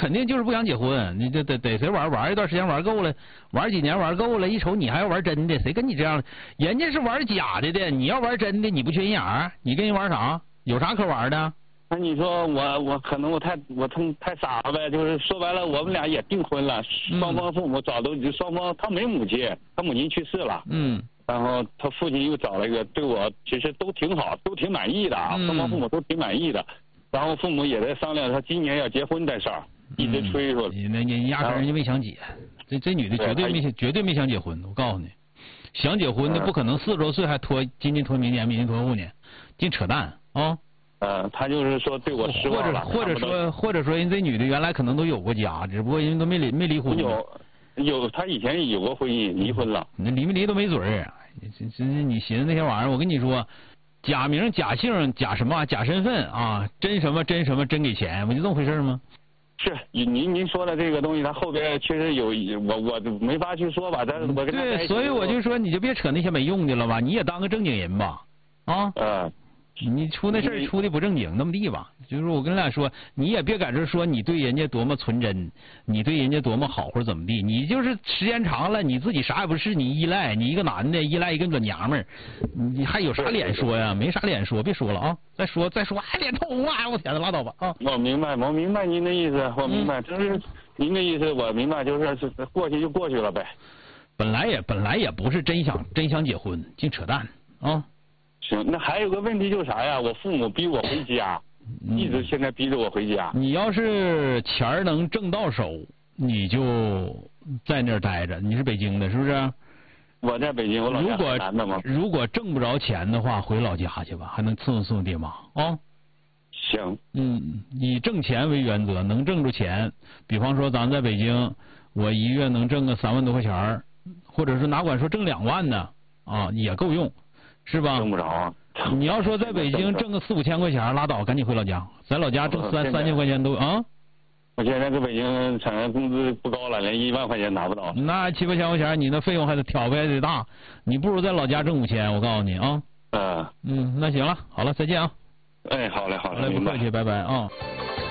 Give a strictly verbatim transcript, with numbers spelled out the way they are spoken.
肯定就是不想结婚，你这得得谁玩玩一段时间玩够了，玩几年玩够了，一瞅你还要玩真的，谁跟你这样？人家是玩假的的，你要玩真的，你不缺心眼儿，你跟人玩啥？有啥可玩的？ 那你说我我可能我太我太太傻了呗，就是说白了，我们俩也订婚了，双方父母早都双方他没母亲，他母亲去世了， 嗯， 然后他父亲又找了一个，对我其实都挺好，都挺满意的啊，双方父母都挺满意的，然后父母也在商量他今年要结婚的事儿，一直催说， 你那你压根人家没想结，这这女的绝对没绝对没想结婚，我告诉你，想结婚的不可能四十多岁还拖今年拖明年，明年拖后年，净扯淡啊！ 呃，他就是说对我失望了， 或者或者说或者说人这女的原来可能都有过家，只不过人都没离没离婚。 有有，他以前有过婚姻，离婚了。 那离没离都没准儿。这这你寻思那些玩意儿，我跟你说，假名假姓假什么假身份啊，真什么真什么真给钱，不就这么回事吗？ 是您您说的这个东西，它后边确实有我我没法去说吧，但是我跟他对，所以我就说你就别扯那些没用的了吧，你也当个正经人吧，啊。 嗯。 你出那事儿出的不正经，那么地吧？就是我跟你俩说，你也别搁这说你对人家多么纯真，你对人家多么好或者怎么地，你就是时间长了，你自己啥也不是，你依赖你一个男的依赖一个软娘们儿，你还有啥脸说呀？没啥脸说，别说了啊！再说再说，哎，脸通红啊！我天呐，拉倒吧啊！ 我明白，我明白您的意思，我明白，嗯、就是您的意思，我明白，就是过去就过去了呗。 本来也本来也不是真想真想结婚，净扯淡啊！ 行，那还有个问题就是啥呀？我父母逼我回家，嗯、一直现在逼着我回家。 你要是钱儿能挣到手，你就在那儿待着。你是北京的，是不是？ 我在北京，我老家河南的嘛。 如果挣不着钱的话，回老家去吧，还能伺候伺候爹妈啊。 行。 嗯，以挣钱为原则，能挣着钱。比方说，咱在北京，我一月能挣个三万多块钱儿，或者是哪管说挣两万呢，啊，也够用。是吧？ 挣不着啊！ 你要说在北京挣个四五千块钱，拉倒，赶紧回老家。在老家挣三三千块钱都啊！ 我现在在北京，产生工资不高了，连一万块钱拿不到。 那七八千块钱，你那费用还得挑费还得大，你不如在老家挣五千。我告诉你啊。 嗯。 嗯，那行了，好了，再见啊。 哎，好嘞，好嘞， 好嘞，不客气，拜拜啊。